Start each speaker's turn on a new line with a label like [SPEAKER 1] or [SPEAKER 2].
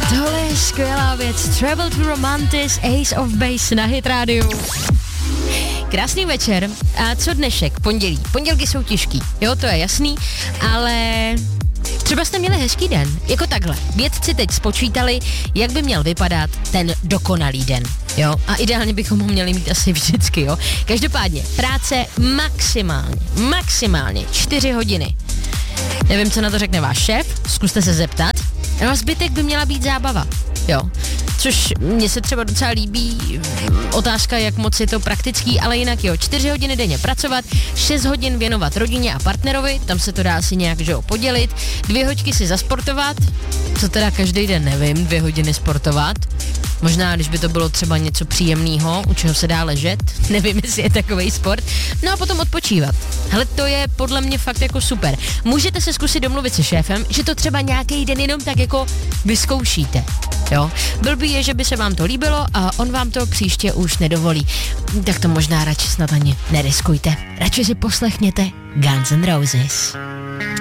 [SPEAKER 1] Tohle je skvělá věc. Travel to Romantis, Ace of Base na Hit Radio. Krásný večer. A co dnešek? Pondělí. Pondělky jsou těžký, jo, to je jasný, ale třeba jste měli hezký den, jako takhle. Vědci teď spočítali, jak by měl vypadat ten dokonalý den, jo. A ideálně bychom ho měli mít asi vždycky, jo. Každopádně, práce maximálně 4 hodiny. Nevím, co na to řekne váš šéf, zkuste se zeptat. No a zbytek by měla být zábava, jo. Což mně se třeba docela líbí, otázka, jak moc je to praktický, ale jinak jo, 4 hodiny denně pracovat, 6 hodin věnovat rodině a partnerovi, tam se to dá asi nějak, že jo, podělit, 2 hoďky si zasportovat, co teda každý den nevím, 2 hodiny sportovat, možná, když by to bylo třeba něco příjemného, u čeho se dá ležet, nevím, jestli je takovej sport, no a potom odpočívat. Hele, to je podle mě fakt jako super. Můžete se zkusit domluvit se šéfem, že to třeba nějaký den jenom tak jako vyzkoušíte, jo. Blbý je, že by se vám to líbilo a on vám to příště už nedovolí. Tak to možná radši snad ani neriskujte. Radši si poslechněte Guns N' Roses.